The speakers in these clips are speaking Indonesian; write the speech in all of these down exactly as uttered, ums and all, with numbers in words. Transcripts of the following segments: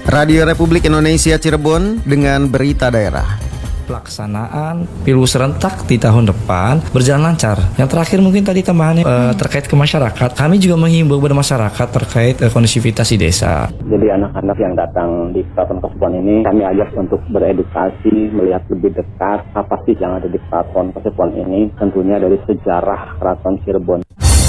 Radio Republik Indonesia Cirebon dengan berita daerah. Pelaksanaan Pilu serentak di tahun depan berjalan lancar. Yang terakhir mungkin tadi tambahannya hmm. uh, terkait ke masyarakat. Kami juga menghimbau kepada masyarakat terkait uh, kondisivitas di desa. Jadi anak-anak yang datang di Keraton Kasepuhan ini kami ajak untuk beredukasi, melihat lebih dekat apa sih yang ada di Keraton Kasepuhan ini. Tentunya dari sejarah Keraton Cirebon.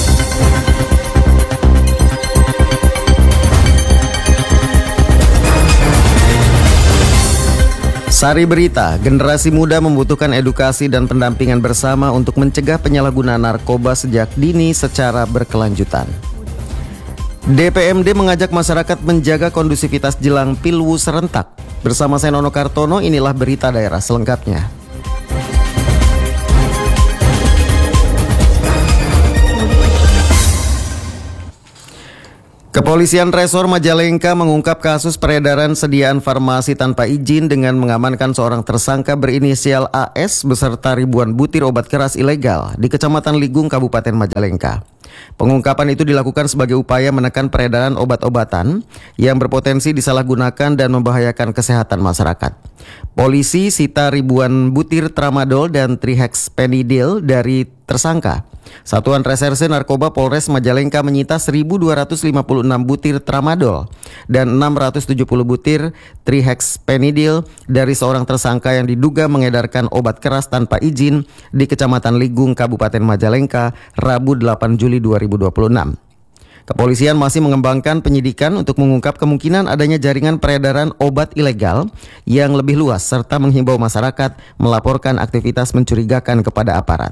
Sari Berita, generasi muda membutuhkan edukasi dan pendampingan bersama untuk mencegah penyalahgunaan narkoba sejak dini secara berkelanjutan. D P M D mengajak masyarakat menjaga kondusivitas jelang Pilwu serentak. Bersama saya Nono Kartono, inilah berita daerah selengkapnya. Kepolisian Resor Majalengka mengungkap kasus peredaran sediaan farmasi tanpa izin dengan mengamankan seorang tersangka berinisial A S beserta ribuan butir obat keras ilegal di Kecamatan Ligung, Kabupaten Majalengka. Pengungkapan itu dilakukan sebagai upaya menekan peredaran obat-obatan yang berpotensi disalahgunakan dan membahayakan kesehatan masyarakat. Polisi sita ribuan butir tramadol dan trihexpenidil dari tersangka. Satuan Reserse Narkoba Polres Majalengka menyita seribu dua ratus lima puluh enam butir tramadol dan enam ratus tujuh puluh butir trihexpenidil dari seorang tersangka yang diduga mengedarkan obat keras tanpa izin di Kecamatan Ligung, Kabupaten Majalengka, Rabu delapan Juli dua ribu dua puluh enam. Kepolisian masih mengembangkan penyidikan untuk mengungkap kemungkinan adanya jaringan peredaran obat ilegal yang lebih luas serta menghimbau masyarakat melaporkan aktivitas mencurigakan kepada aparat.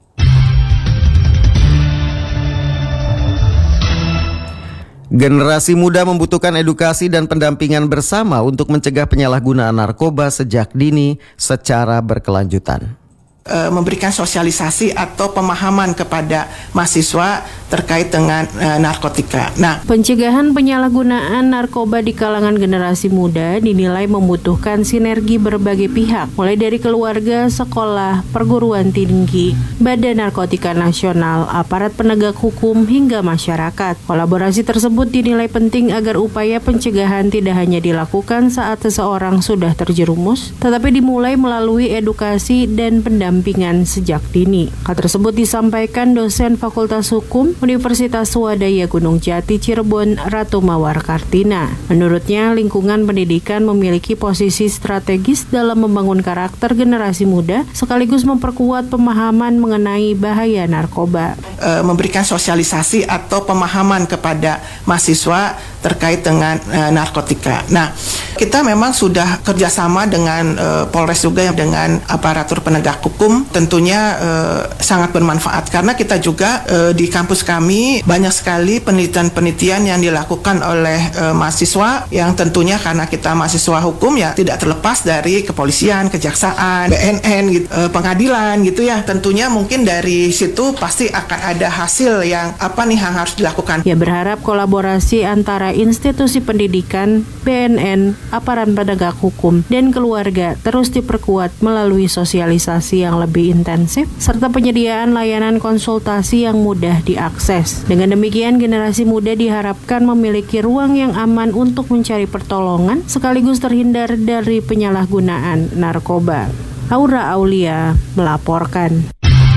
Generasi muda membutuhkan edukasi dan pendampingan bersama untuk mencegah penyalahgunaan narkoba sejak dini secara berkelanjutan. E, memberikan sosialisasi atau pemahaman kepada mahasiswa terkait dengan e, narkotika. Nah, pencegahan penyalahgunaan narkoba di kalangan generasi muda dinilai membutuhkan sinergi berbagai pihak, mulai dari keluarga, sekolah, perguruan tinggi, Badan Narkotika Nasional, aparat penegak hukum, hingga masyarakat. Kolaborasi tersebut dinilai penting agar upaya pencegahan tidak hanya dilakukan saat seseorang sudah terjerumus, tetapi dimulai melalui edukasi dan pendampingan pendampingan sejak dini. Hal tersebut disampaikan dosen Fakultas Hukum Universitas Swadaya Gunung Jati Cirebon, Ratu Mawar Kartina. Menurutnya, lingkungan pendidikan memiliki posisi strategis dalam membangun karakter generasi muda sekaligus memperkuat pemahaman mengenai bahaya narkoba. E, memberikan sosialisasi atau pemahaman kepada mahasiswa terkait dengan e, narkotika. Nah, kita memang sudah kerjasama dengan e, Polres juga dengan aparatur penegak hukum. Tentunya e, sangat bermanfaat karena kita juga e, di kampus kami banyak sekali penelitian-penelitian yang dilakukan oleh e, mahasiswa yang tentunya karena kita mahasiswa hukum ya tidak terlepas dari kepolisian, kejaksaan, B N N, gitu, e, pengadilan gitu ya. Tentunya mungkin dari situ pasti akan ada hasil yang apa nih yang harus dilakukan. Ya, berharap kolaborasi antara institusi pendidikan, B N N, aparat penegak hukum, dan keluarga terus diperkuat melalui sosialisasi yang lebih intensif, serta penyediaan layanan konsultasi yang mudah diakses. Dengan demikian, generasi muda diharapkan memiliki ruang yang aman untuk mencari pertolongan, sekaligus terhindar dari penyalahgunaan narkoba. Aura Aulia melaporkan.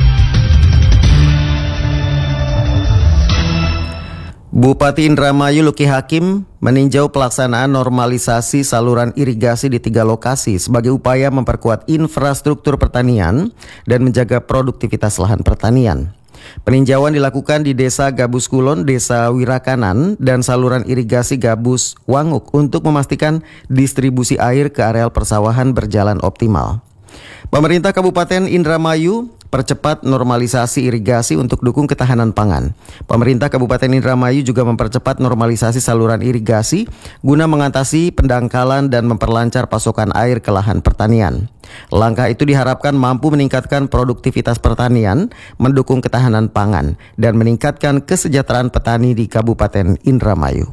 Bupati Indramayu Luki Hakim meninjau pelaksanaan normalisasi saluran irigasi di tiga lokasi sebagai upaya memperkuat infrastruktur pertanian dan menjaga produktivitas lahan pertanian. Peninjauan dilakukan di Desa Gabus Kulon, Desa Wirakanan, dan saluran irigasi Gabus Wanguk untuk memastikan distribusi air ke areal persawahan berjalan optimal. Pemerintah Kabupaten Indramayu percepat normalisasi irigasi untuk dukung ketahanan pangan. Pemerintah Kabupaten Indramayu juga mempercepat normalisasi saluran irigasi guna mengatasi pendangkalan dan memperlancar pasokan air ke lahan pertanian. Langkah itu diharapkan mampu meningkatkan produktivitas pertanian, mendukung ketahanan pangan, dan meningkatkan kesejahteraan petani di Kabupaten Indramayu.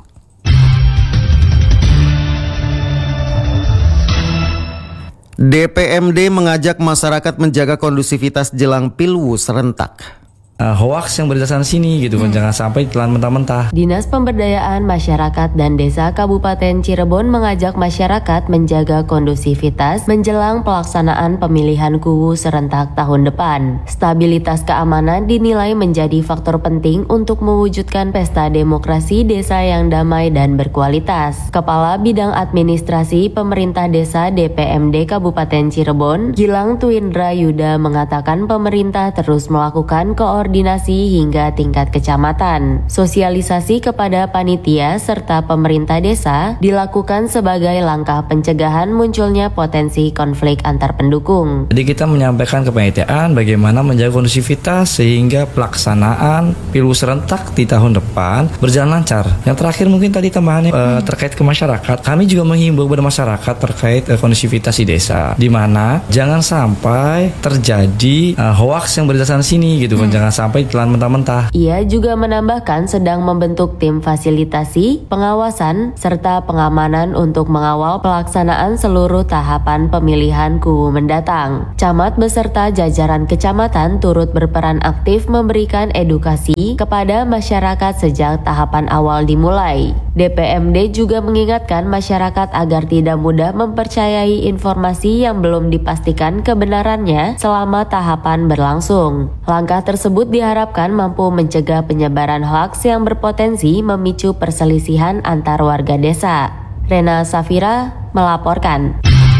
D P M D mengajak masyarakat menjaga kondusivitas jelang Pilwu serentak. uh, hoaks yang beredar sana sini gitu kan, hmm. jangan sampai telan mentah-mentah. Dinas Pemberdayaan Masyarakat dan Desa Kabupaten Cirebon mengajak masyarakat menjaga kondusivitas menjelang pelaksanaan pemilihan K U U serentak tahun depan. Stabilitas keamanan dinilai menjadi faktor penting untuk mewujudkan pesta demokrasi desa yang damai dan berkualitas. Kepala Bidang Administrasi Pemerintah Desa D P M D Kabupaten Cirebon, Gilang Tuindra Yuda mengatakan pemerintah terus melakukan koordinasi hingga tingkat kecamatan. Sosialisasi kepada panitia serta pemerintah desa dilakukan sebagai langkah pencegahan munculnya potensi konflik antar pendukung. Jadi kita menyampaikan kepanitiaan bagaimana menjaga kondusivitas sehingga pelaksanaan pilu serentak di tahun depan berjalan lancar. Yang terakhir mungkin tadi tambahannya uh, terkait ke masyarakat. Kami juga menghimbau kepada masyarakat terkait uh, kondusivitas di desa, di mana jangan sampai terjadi uh, hoaks yang beredar sana sini gitu kan, hmm. jangan sampai telan mentah-mentah. Ia juga menambahkan sedang membentuk tim fasilitasi, pengawasan, serta pengamanan untuk mengawal pelaksanaan seluruh tahapan pemilihan K U U mendatang. Camat beserta jajaran kecamatan turut berperan aktif memberikan edukasi kepada masyarakat sejak tahapan awal dimulai. D P M D juga mengingatkan masyarakat agar tidak mudah mempercayai informasi yang belum dipastikan kebenarannya selama tahapan berlangsung. Langkah tersebut diharapkan mampu mencegah penyebaran hoaks yang berpotensi memicu perselisihan antar warga desa. Rena Safira melaporkan.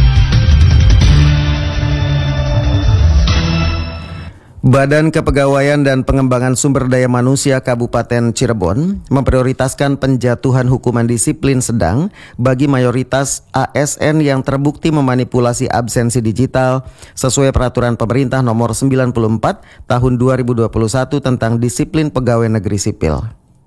Badan Kepegawaian dan Pengembangan Sumber Daya Manusia Kabupaten Cirebon memprioritaskan penjatuhan hukuman disiplin sedang bagi mayoritas A S N yang terbukti memanipulasi absensi digital sesuai peraturan pemerintah nomor sembilan puluh empat tahun dua ribu dua puluh satu tentang disiplin pegawai negeri sipil.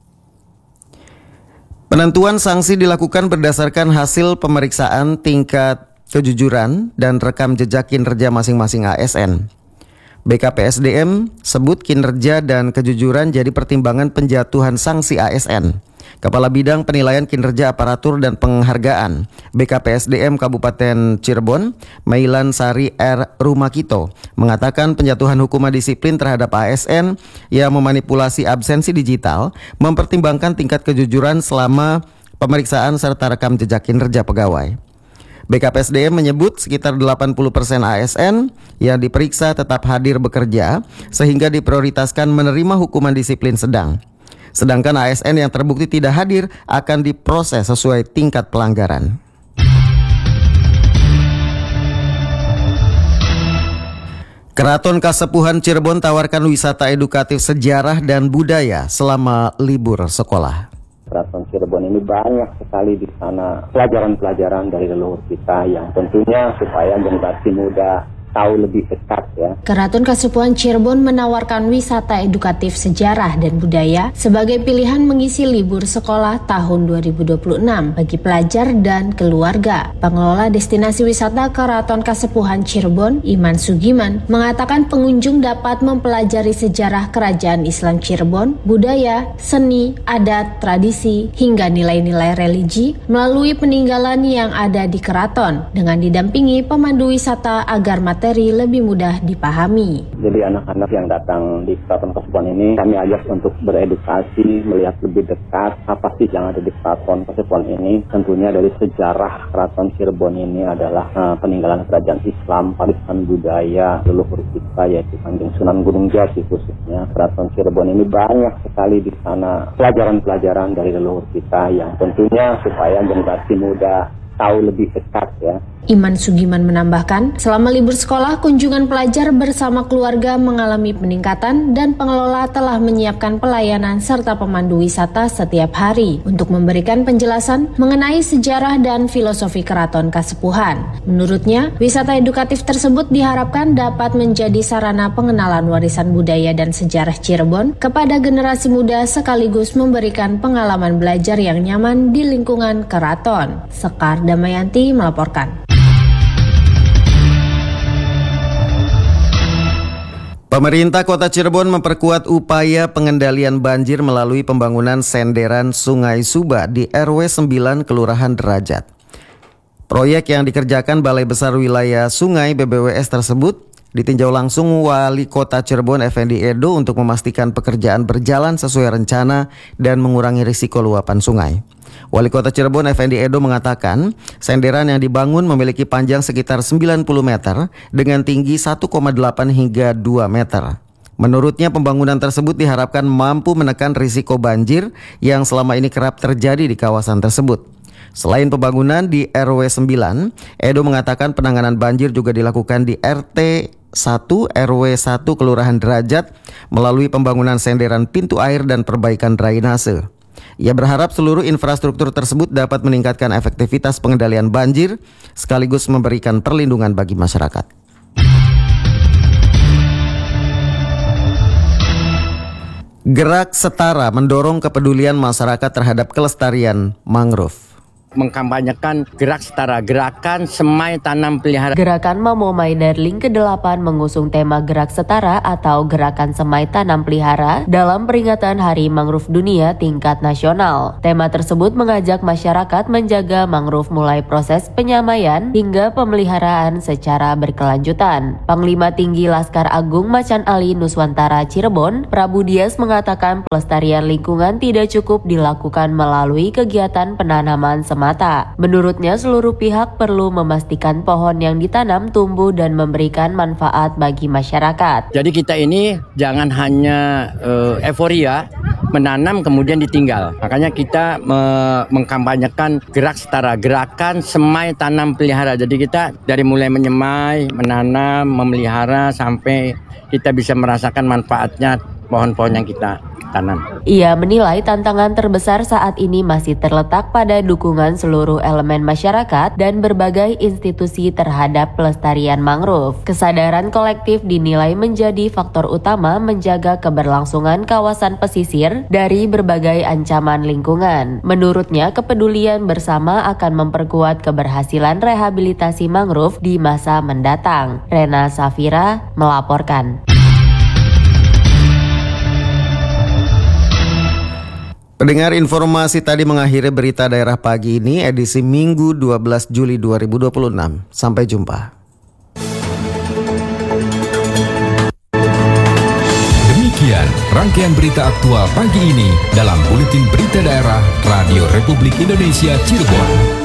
Penentuan sanksi dilakukan berdasarkan hasil pemeriksaan tingkat kejujuran dan rekam jejak kinerja masing-masing A S N. B K P S D M sebut kinerja dan kejujuran jadi pertimbangan penjatuhan sanksi A S N. Kepala Bidang Penilaian Kinerja Aparatur dan Penghargaan B K P S D M Kabupaten Cirebon, Mailan Sari R. Rumakito, mengatakan penjatuhan hukuman disiplin terhadap A S N yang memanipulasi absensi digital mempertimbangkan tingkat kejujuran selama pemeriksaan serta rekam jejak kinerja pegawai. B K P S D M menyebut sekitar delapan puluh persen A S N yang diperiksa tetap hadir bekerja sehingga diprioritaskan menerima hukuman disiplin sedang. Sedangkan A S N yang terbukti tidak hadir akan diproses sesuai tingkat pelanggaran. Keraton Kasepuhan Cirebon tawarkan wisata edukatif sejarah dan budaya selama libur sekolah. Keraton Cirebon ini banyak sekali di sana pelajaran-pelajaran dari leluhur kita yang tentunya supaya generasi muda tahu lebih dekat ya. Keraton Kasepuhan Cirebon menawarkan wisata edukatif sejarah dan budaya sebagai pilihan mengisi libur sekolah tahun dua ribu dua puluh enam bagi pelajar dan keluarga. Pengelola destinasi wisata Keraton Kasepuhan Cirebon, Iman Sugiman, mengatakan pengunjung dapat mempelajari sejarah kerajaan Islam Cirebon, budaya, seni, adat, tradisi, hingga nilai-nilai religi melalui peninggalan yang ada di keraton dengan didampingi pemandu wisata agar materi lebih mudah dipahami. Jadi anak-anak yang datang di Keraton Kasepuhan ini kami ajak untuk beredukasi, melihat lebih dekat apa sih yang ada di Keraton Kasepuhan ini. Tentunya dari sejarah Keraton Cirebon ini adalah uh, peninggalan kerajaan Islam, warisan budaya leluhur kita yaitu Kanjeng Sunan Gunung Jati khususnya. Keraton Cirebon ini banyak sekali di sana pelajaran-pelajaran dari leluhur kita yang tentunya supaya generasi muda tahu lebih dekat ya. Iman Sugiman menambahkan, selama libur sekolah, kunjungan pelajar bersama keluarga mengalami peningkatan dan pengelola telah menyiapkan pelayanan serta pemandu wisata setiap hari untuk memberikan penjelasan mengenai sejarah dan filosofi Keraton Kasepuhan. Menurutnya, wisata edukatif tersebut diharapkan dapat menjadi sarana pengenalan warisan budaya dan sejarah Cirebon kepada generasi muda sekaligus memberikan pengalaman belajar yang nyaman di lingkungan keraton. Sekar Damayanti melaporkan. Pemerintah Kota Cirebon memperkuat upaya pengendalian banjir melalui pembangunan senderan Sungai Suba di R W sembilan Kelurahan Derajat. Proyek yang dikerjakan Balai Besar Wilayah Sungai B B W S tersebut Ditinjau langsung Wali Kota Cirebon Effendi Edo untuk memastikan pekerjaan berjalan sesuai rencana dan mengurangi risiko luapan sungai. Wali Kota Cirebon Effendi Edo mengatakan senderan yang dibangun memiliki panjang sekitar sembilan puluh meter dengan tinggi satu koma delapan hingga dua meter. Menurutnya pembangunan tersebut diharapkan mampu menekan risiko banjir yang selama ini kerap terjadi di kawasan tersebut. Selain pembangunan di R W sembilan, Edo mengatakan penanganan banjir juga dilakukan di R T satu R W satu Kelurahan Derajat melalui pembangunan senderan pintu air dan perbaikan drainase. Ia berharap seluruh infrastruktur tersebut dapat meningkatkan efektivitas pengendalian banjir sekaligus memberikan perlindungan bagi masyarakat. Gerak Setara mendorong kepedulian masyarakat terhadap kelestarian mangrove. Mengkampanyekan gerak setara, gerakan semai tanam pelihara. Gerakan Mamomai Darling kedelapan mengusung tema gerak setara atau gerakan semai tanam pelihara dalam peringatan Hari Mangrove Dunia tingkat nasional. Tema tersebut mengajak masyarakat menjaga mangrove mulai proses penyamaian hingga pemeliharaan secara berkelanjutan. Panglima Tinggi Laskar Agung Macan Ali Nuswantara Cirebon, Prabu Dias mengatakan pelestarian lingkungan tidak cukup dilakukan melalui kegiatan penanaman semai mata. Menurutnya seluruh pihak perlu memastikan pohon yang ditanam tumbuh dan memberikan manfaat bagi masyarakat. Jadi kita ini jangan hanya uh, euforia menanam kemudian ditinggal. Makanya kita me- mengkampanyekan gerak setara, gerakan semai tanam pelihara. Jadi kita dari mulai menyemai, menanam, memelihara sampai kita bisa merasakan manfaatnya pohon-pohon yang kita tanam. Ia menilai tantangan terbesar saat ini masih terletak pada dukungan seluruh elemen masyarakat dan berbagai institusi terhadap pelestarian mangrove. Kesadaran kolektif dinilai menjadi faktor utama menjaga keberlangsungan kawasan pesisir dari berbagai ancaman lingkungan. Menurutnya, kepedulian bersama akan memperkuat keberhasilan rehabilitasi mangrove di masa mendatang. Rena Safira melaporkan. Pendengar, informasi tadi mengakhiri berita daerah pagi ini edisi Minggu dua belas Juli dua ribu dua puluh enam. Sampai jumpa. Demikian rangkaian berita aktual pagi ini dalam Buletin Berita Daerah Radio Republik Indonesia Cirebon.